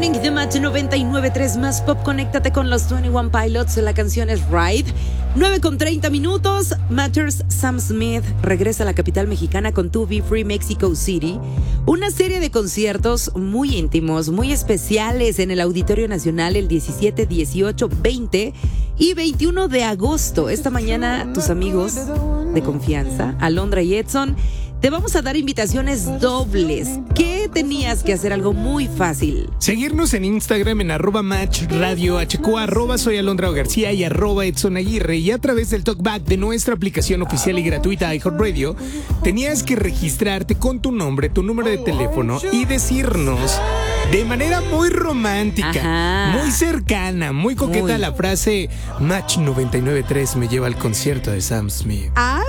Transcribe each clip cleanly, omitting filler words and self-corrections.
Morning de Match 99.3 más pop. Conéctate con los 21 Pilots. La canción es Ride. 9:30. Matters. Sam Smith regresa a la capital mexicana con To Be Free Mexico City. Una serie de conciertos muy íntimos, muy especiales en el Auditorio Nacional el 17, 18, 20 y 21 de agosto. Esta mañana tus amigos de confianza, Alondra y Edson, te vamos a dar invitaciones dobles. ¿Qué tenías que hacer? Algo muy fácil. Seguirnos en Instagram en @matchradiohq, @soy Alondra García y @Edson Aguirre. Y a través del talkback de nuestra aplicación oficial y gratuita iHeartRadio, tenías que registrarte con tu nombre, tu número de teléfono y decirnos de manera muy romántica, muy cercana, muy coqueta la frase Match 99.3 me lleva al concierto de Sam Smith.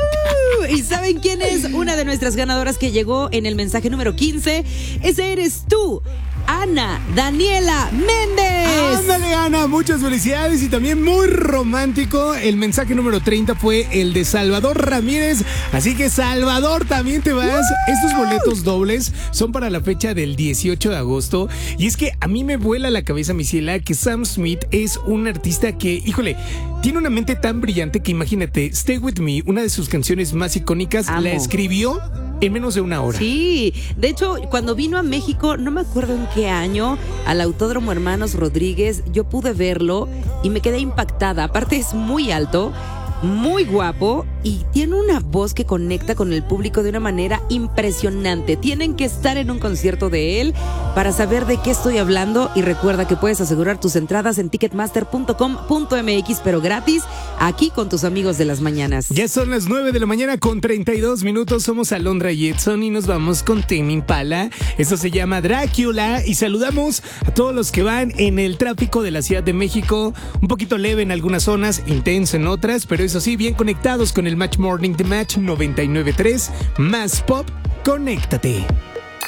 ¿Y saben quién es una de nuestras ganadoras que llegó en el mensaje número 15? Ese eres tú, Ana Daniela Méndez. Ándale, Ana, muchas felicidades y también muy romántico. El mensaje número 30 fue el de Salvador Ramírez. Así que, Salvador, también te vas. Estos boletos dobles son para la fecha del 18 de agosto. Y es que a mí me vuela la cabeza, mi ciela, que Sam Smith es un artista que, híjole, tiene una mente tan brillante que imagínate, Stay With Me, una de sus canciones más icónicas, la escribió en menos de una hora. Sí, de hecho, cuando vino a México, no me acuerdo en qué año, al Autódromo Hermanos Rodríguez, yo pude verlo y me quedé impactada. Aparte es muy alto, muy guapo y tiene una voz que conecta con el público de una manera impresionante. Tienen que estar en un concierto de él para saber de qué estoy hablando y recuerda que puedes asegurar tus entradas en ticketmaster.com.mx, pero gratis, aquí con tus amigos de las mañanas. Ya son las 9:32 a.m. Somos Alondra y Edson y nos vamos con Tame Impala. Esto se llama Drácula y saludamos a todos los que van en el tráfico de la Ciudad de México. Un poquito leve en algunas zonas, intenso en otras, pero eso sí, bien conectados con el Match Morning de Match 99.3 más pop. Conéctate.